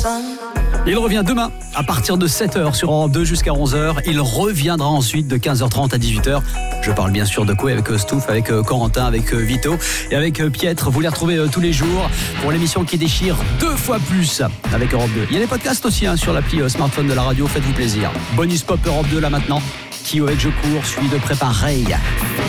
Il revient demain à partir de 7h sur Europe 2 jusqu'à 11h. Il reviendra ensuite de 15h30 à 18h. Je parle bien sûr de quoi avec Stouff, avec Corentin, avec Vito et avec Pietre. Vous les retrouvez tous les jours pour l'émission qui déchire 2 fois plus avec Europe 2. Il y a les podcasts aussi sur l'appli smartphone de la radio. Faites-vous plaisir. Bonus Pop Europe 2 là maintenant. Kyo avec Je cours, suivi de Prépareil.